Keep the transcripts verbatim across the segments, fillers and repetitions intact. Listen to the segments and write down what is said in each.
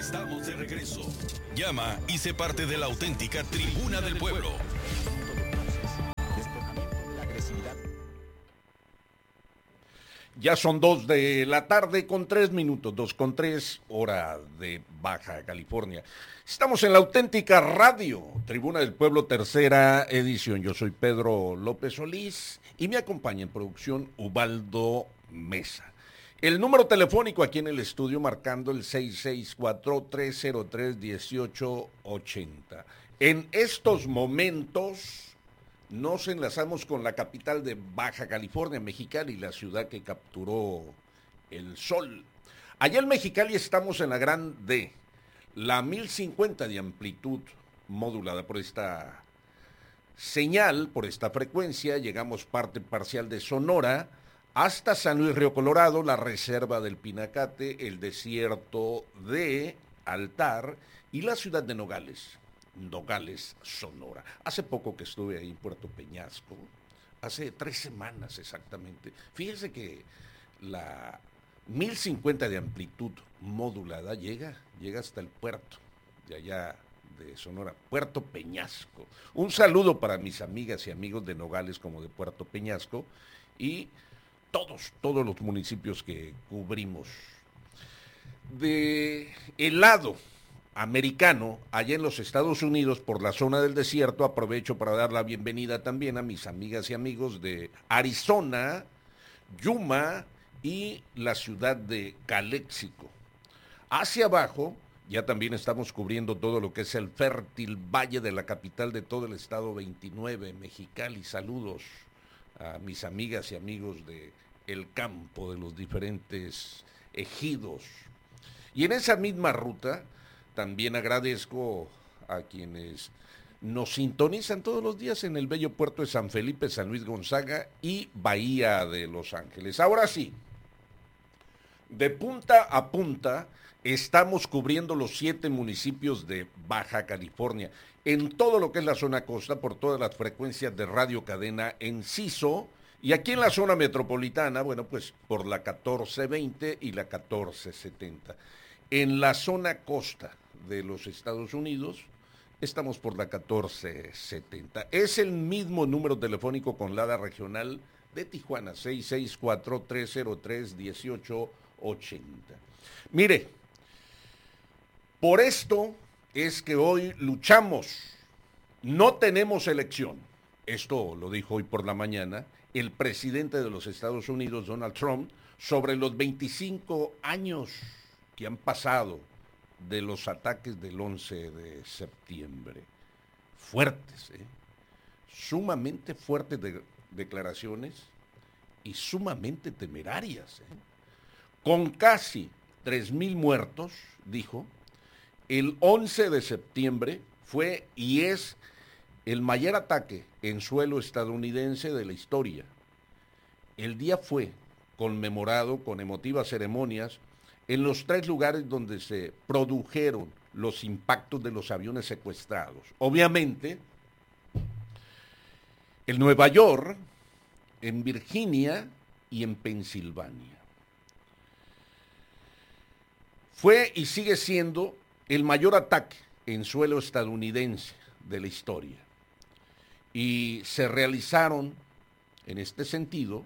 Estamos de regreso. Llama y sé parte de la auténtica Tribuna del Pueblo. Ya son dos de la tarde con tres minutos, dos con tres, hora de Baja California. Estamos en la auténtica radio, Tribuna del Pueblo, tercera edición. Yo soy Pedro López Solís y me acompaña en producción Ubaldo Mesa. El número telefónico aquí en el estudio marcando el seis seis cuatro, tres cero tres, uno ocho ocho cero. En estos momentos nos enlazamos con la capital de Baja California, Mexicali, la ciudad que capturó el sol. Allá en Mexicali estamos en la Gran D, la mil cincuenta de amplitud modulada por esta señal, por esta frecuencia. Llegamos parte parcial de Sonora hasta San Luis Río Colorado, la reserva del Pinacate, el desierto de Altar y la ciudad de Nogales. Nogales, Sonora. Hace poco que estuve ahí en Puerto Peñasco, hace tres semanas exactamente. Fíjense que la mil cincuenta de amplitud modulada llega, llega hasta el puerto de allá de Sonora, Puerto Peñasco. Un saludo para mis amigas y amigos de Nogales como de Puerto Peñasco y todos, todos los municipios que cubrimos. De el lado americano, allá en los Estados Unidos, por la zona del desierto, aprovecho para dar la bienvenida también a mis amigas y amigos de Arizona, Yuma y la ciudad de Calexico. Hacia abajo, ya también estamos cubriendo todo lo que es el fértil valle de la capital de todo el estado veintinueve, Mexicali. Saludos a mis amigas y amigos de el campo, de los diferentes ejidos. Y en esa misma ruta también agradezco a quienes nos sintonizan todos los días en el bello puerto de San Felipe, San Luis Gonzaga y Bahía de Los Ángeles. Ahora sí, de punta a punta estamos cubriendo los siete municipios de Baja California, en todo lo que es la zona costa, por todas las frecuencias de radio cadena Enciso, y aquí en la zona metropolitana, bueno, pues por la catorce veinte y la catorce setenta. En la zona costa de los Estados Unidos, estamos por la catorce setenta. Es el mismo número telefónico con la regional de Tijuana, seis seis cuatro, tres cero tres, uno ocho ocho cero. Mire, por esto es que hoy luchamos. No tenemos elección. Esto lo dijo hoy por la mañana el presidente de los Estados Unidos, Donald Trump, sobre los veinticinco años que han pasado de los ataques del once de septiembre. Fuertes, ¿eh? Sumamente fuertes de, declaraciones y sumamente temerarias, ¿eh? Con casi tres mil muertos, dijo, el once de septiembre fue y es el mayor ataque en suelo estadounidense de la historia. El día fue conmemorado con emotivas ceremonias en los tres lugares donde se produjeron los impactos de los aviones secuestrados. Obviamente, en Nueva York, en Virginia y en Pensilvania. Fue y sigue siendo el mayor ataque en suelo estadounidense de la historia. Y se realizaron, en este sentido,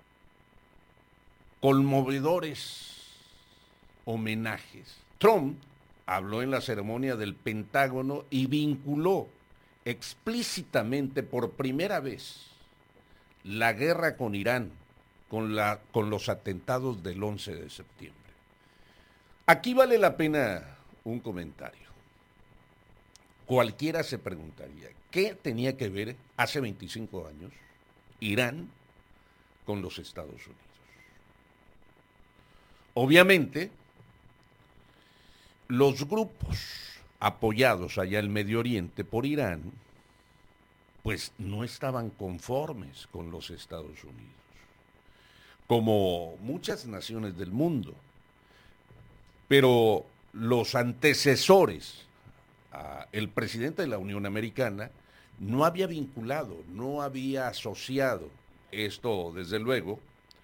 conmovedores homenajes. Trump habló en la ceremonia del Pentágono y vinculó explícitamente por primera vez la guerra con Irán con, la, con los atentados del once de septiembre. Aquí vale la pena un comentario. Cualquiera se preguntaría, ¿qué tenía que ver hace veinticinco años Irán con los Estados Unidos? Obviamente, los grupos apoyados allá en Medio Oriente por Irán, pues no estaban conformes con los Estados Unidos, como muchas naciones del mundo. Pero los antecesores, uh, el presidente de la Unión Americana, no había vinculado, no había asociado esto, desde luego,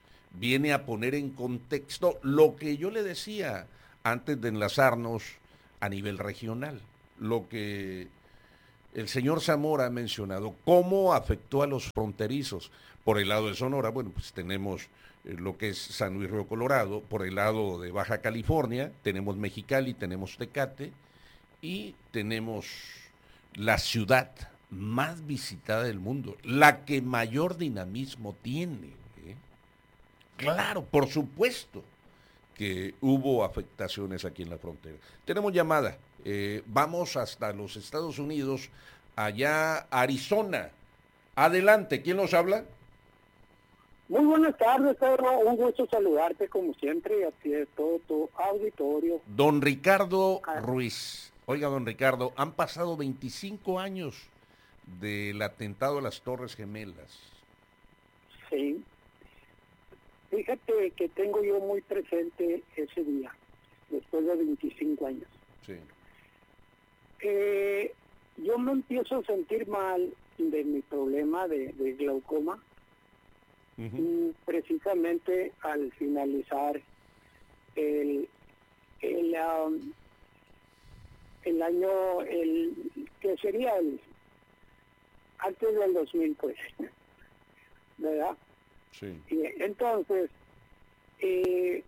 viene a poner en contexto lo que yo le decía antes de enlazarnos a nivel regional. Lo que el señor Zamora ha mencionado, cómo afectó a los fronterizos. Por el lado de Sonora, bueno, pues tenemos eh, lo que es San Luis Río Colorado, por el lado de Baja California, tenemos Mexicali, tenemos Tecate, y tenemos la ciudad más visitada del mundo, la que mayor dinamismo tiene. ¿eh? Claro, por supuesto que hubo afectaciones aquí en la frontera. Tenemos llamada, eh, vamos hasta los Estados Unidos, allá Arizona. Adelante, ¿quién nos habla? Muy buenas tardes, Pedro. Un gusto saludarte como siempre y a ti de todo tu auditorio. Don Ricardo Ruiz. Oiga, don Ricardo, han pasado veinticinco años del atentado a las Torres Gemelas. Sí. Fíjate que tengo yo muy presente ese día, después de veinticinco años. Sí. Eh, yo me empiezo a sentir mal de mi problema de, de glaucoma, uh-huh. y precisamente al finalizar el, el, um, el año, el que sería el antes del dos mil, pues, ¿verdad? Sí. Y entonces, eh,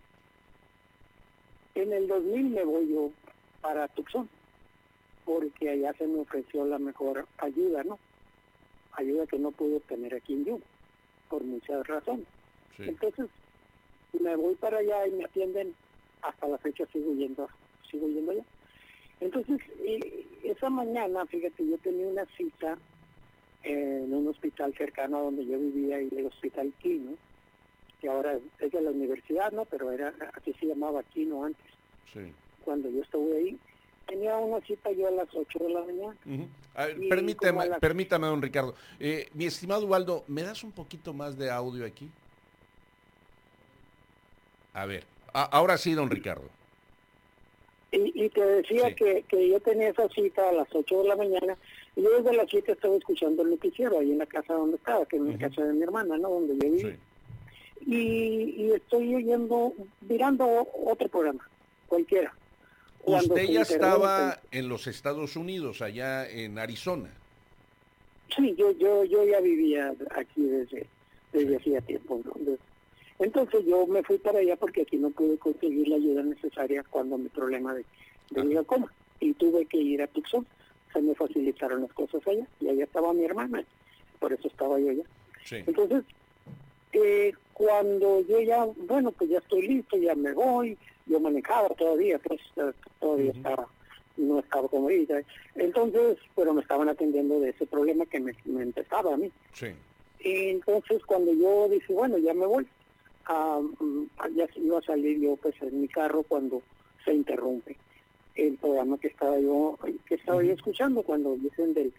en el dos mil me voy yo para Tucson, porque allá se me ofreció la mejor ayuda, ¿no? Ayuda que no pude obtener aquí en Yuma, por muchas razones. Sí. Entonces, me voy para allá y me atienden, hasta la fecha sigo yendo, sigo yendo allá. Entonces, eh, esa mañana, fíjate, yo tenía una cita en un hospital cercano a donde yo vivía, y el hospital Quino, que ahora es de la universidad, ¿no? Pero era, así se llamaba Quino antes. Sí. Cuando yo estuve ahí, tenía una cita yo a las ocho de la mañana. Uh-huh. A ver, permítame, las... permítame, don Ricardo. Eh, mi estimado Ubaldo, ¿me das un poquito más de audio aquí? A ver, a, ahora sí, don Ricardo. Y, y te decía sí. que, que yo tenía esa cita a las ocho de la mañana, y yo desde las siete estaba escuchando el noticiero ahí en la casa donde estaba, que es uh-huh. la casa de mi hermana, ¿no? Donde yo viví. Sí. Y, y estoy oyendo, mirando otro programa, cualquiera. Cuando ¿Usted ya estaba en los Estados Unidos, allá en Arizona? Sí, yo yo yo ya vivía aquí desde, desde sí. hacía tiempo, ¿no? Entonces yo me fui para allá porque aquí no pude conseguir la ayuda necesaria cuando mi problema de, de glaucoma, y tuve que ir a Tucson. Se me facilitaron las cosas allá, y allá estaba mi hermana, por eso estaba yo allá. Sí. Entonces, eh, cuando yo ya, bueno, pues ya estoy listo, ya me voy, yo manejaba todavía, pues todavía uh-huh. estaba, no estaba como ahorita. Entonces, pero me estaban atendiendo de ese problema que me, me empezaba a mí. Sí. Y entonces cuando yo dije, bueno, ya me voy, um, ya iba a salir yo pues en mi carro cuando se interrumpe el programa que estaba yo que estaba uh-huh. yo escuchando, cuando dicen del,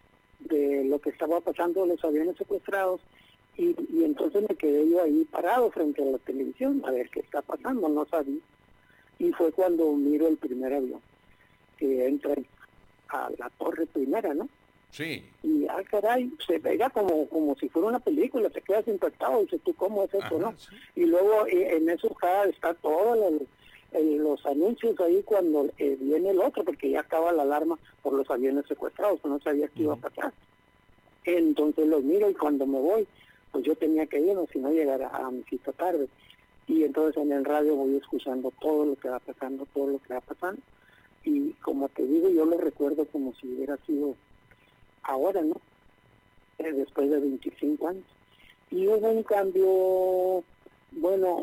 de lo que estaba pasando, los aviones secuestrados, y, y entonces me quedé yo ahí parado frente a la televisión a ver qué está pasando, no sabía. Y fue cuando miro el primer avión que entra a la torre primera, ¿no? Sí. Y, ah, caray, se veía como como si fuera una película, te quedas impactado, dices tú, ¿cómo es eso, Ajá, no? Sí. Y luego eh, en eso está, está todos los, eh, los anuncios ahí cuando eh, viene el otro, porque ya acaba la alarma por los aviones secuestrados, no sabía qué uh-huh. iba a pasar. Entonces los miro, y cuando me voy, pues yo tenía que irme, si no llegara a mi cita tarde. Y entonces en el radio voy escuchando todo lo que va pasando, todo lo que va pasando. Y como te digo, yo lo recuerdo como si hubiera sido ahora, ¿no? Eh, después de veinticinco años. Y hubo un cambio, bueno,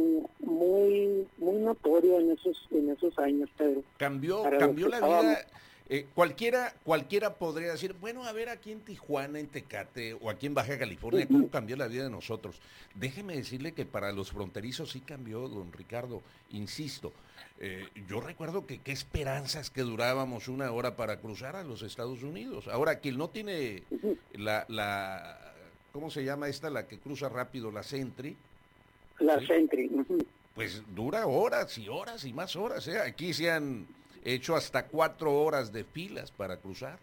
muy muy notorio en esos en esos años, Pedro. Cambió, cambió la vida. Eh, cualquiera cualquiera podría decir, bueno, a ver, aquí en Tijuana, en Tecate o aquí en Baja California, ¿cómo cambió la vida de nosotros? Déjeme decirle que para los fronterizos sí cambió, don Ricardo, insisto. Eh, yo recuerdo que qué esperanzas que durábamos una hora para cruzar a los Estados Unidos. Ahora, quien no tiene la, la ¿cómo se llama esta? La que cruza rápido, la Sentry. La ¿sí? Sentry. Uh-huh. Pues dura horas y horas y más horas. ¿eh? Aquí se han hecho hasta cuatro horas de filas para cruzar.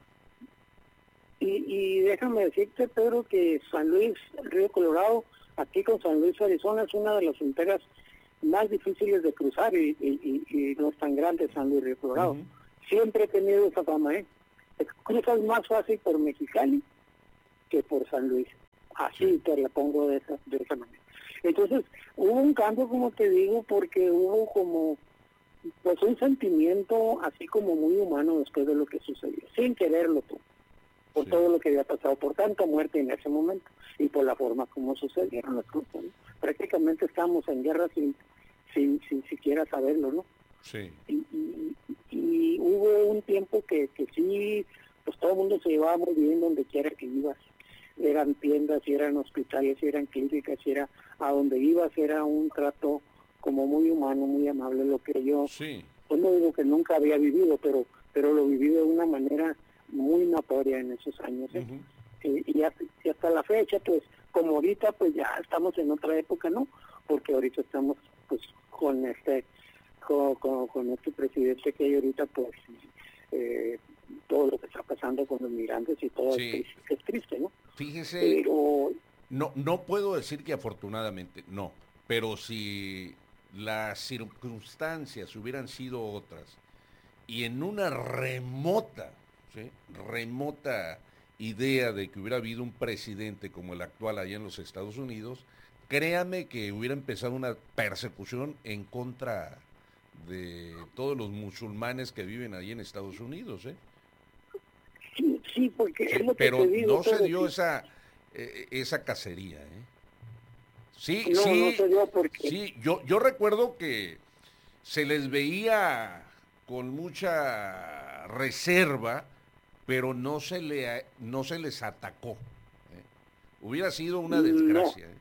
Y, y déjame decirte, Pedro, que San Luis, Río Colorado, aquí con San Luis, Arizona, es una de las fronteras más difíciles de cruzar y, y, y, y no es tan grande San Luis Río Colorado. Uh-huh. Siempre he tenido esa fama, ¿eh? Cruzas más fácil por Mexicali que por San Luis. Así sí. Te la pongo de esa, de esa manera. Entonces, hubo un cambio, como te digo, porque hubo como, pues un sentimiento así como muy humano después de lo que sucedió, sin quererlo tú, por sí. todo lo que había pasado, por tanta muerte en ese momento y por la forma como sucedieron las cosas, ¿no? Prácticamente estábamos en guerra sin, sin, sin siquiera saberlo, ¿no? Sí. Y, y, y hubo un tiempo que, que sí, pues todo el mundo se llevaba muy bien donde quiera que ibas. Eran tiendas, si eran hospitales, si eran clínicas, si era a donde ibas, era un trato como muy humano, muy amable, lo que yo, sí. pues no digo que nunca había vivido, pero pero lo viví de una manera muy notoria en esos años, ¿eh? Uh-huh. y, y, hasta, y hasta la fecha, pues, como ahorita, pues ya estamos en otra época, ¿no? Porque ahorita estamos, pues, con este, con, con, con este presidente que hay ahorita, pues, eh, todo lo que está pasando con los migrantes y todo sí. es, triste, es triste, ¿no? Fíjese, pero, no, no puedo decir que afortunadamente, no, pero si las circunstancias hubieran sido otras y en una remota, ¿sí? remota idea de que hubiera habido un presidente como el actual allá en los Estados Unidos, créame que hubiera empezado una persecución en contra de todos los musulmanes que viven ahí en Estados Unidos, ¿eh? Sí, sí, porque sí, es lo que pero te digo, no se dio sí. esa eh, esa cacería, ¿eh? Sí, no, sí, no se dio porque... sí, yo, yo recuerdo que se les veía con mucha reserva, pero no se le no se les atacó, ¿eh? Hubiera sido una desgracia, no. ¿eh?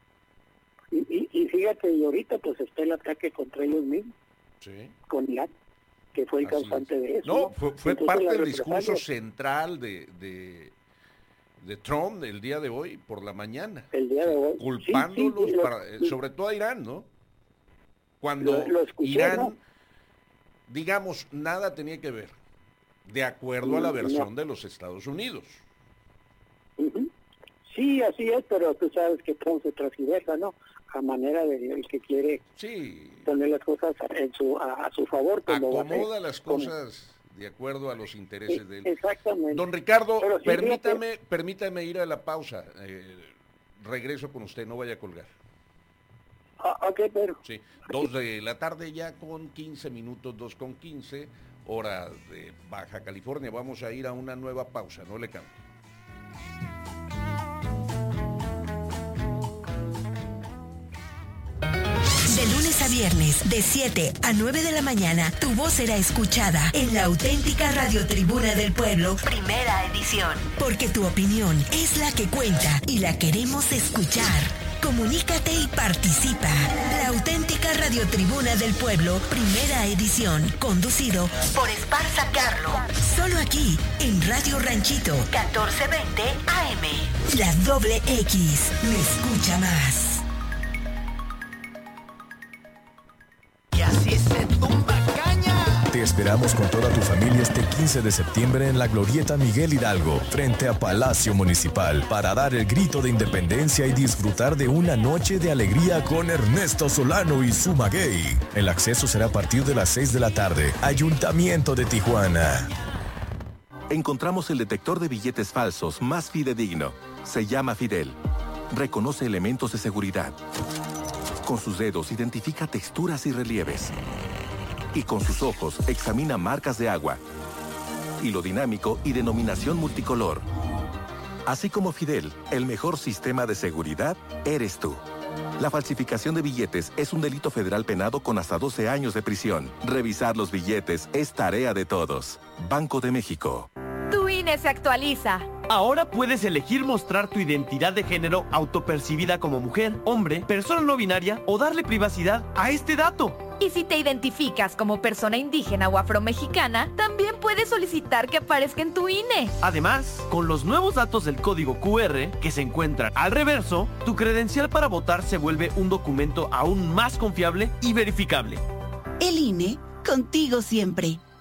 y, y, y fíjate, y ahorita pues está el ataque contra ellos mismos, sí. con Irak, que fue el Así causante es. de eso. No, ¿no? fue, fue Entonces, parte la del discurso represalia... central de, de, de Trump el día de hoy, por la mañana. El día de hoy. Culpándolos, sí, sí, lo, para, sobre todo a Irán, ¿no? Cuando lo, lo escuché, Irán, ¿no? digamos, nada tenía que ver, de acuerdo a la versión no. de los Estados Unidos. Uh-huh. Sí, así es, pero tú sabes que Trump se transgiversa, ¿no? A manera de el que quiere sí. poner las cosas en su, a, a su favor. Acomoda las cosas con... de acuerdo a los intereses sí, de él. Exactamente. Don Ricardo, sí, permítame, fíjate... permítame ir a la pausa. Eh, regreso con usted, no vaya a colgar. Ah, ok, pero... Sí, dos de la tarde ya con quince minutos, dos con quince, hora de Baja California. Vamos a ir a una nueva pausa, no le cambie. De lunes a viernes, de siete a nueve de la mañana, tu voz será escuchada en la auténtica Radiotribuna del Pueblo, primera edición. Porque tu opinión es la que cuenta y la queremos escuchar. Comunícate y participa. La auténtica Radiotribuna del Pueblo, primera edición, conducido por Esparza Carlo. Solo aquí, en Radio Ranchito, catorce veinte A M. La doble X, me escucha más. Y así se tumba caña. Te esperamos con toda tu familia este quince de septiembre en la Glorieta Miguel Hidalgo, frente a Palacio Municipal, para dar el grito de independencia y disfrutar de una noche de alegría con Ernesto Solano y su maguey. El acceso será a partir de las seis de la tarde. Ayuntamiento de Tijuana. Encontramos el detector de billetes falsos más fidedigno. Se llama Fidel. Reconoce elementos de seguridad. Con sus dedos identifica texturas y relieves. Y con sus ojos examina marcas de agua, hilo dinámico y denominación multicolor. Así como Fidel, el mejor sistema de seguridad eres tú. La falsificación de billetes es un delito federal penado con hasta doce años de prisión. Revisar los billetes es tarea de todos. Banco de México. Tu I N E se actualiza. Ahora puedes elegir mostrar tu identidad de género autopercibida como mujer, hombre, persona no binaria o darle privacidad a este dato. Y si te identificas como persona indígena o afromexicana, también puedes solicitar que aparezca en tu I N E. Además, con los nuevos datos del código Q R que se encuentran al reverso, tu credencial para votar se vuelve un documento aún más confiable y verificable. El I N E, contigo siempre.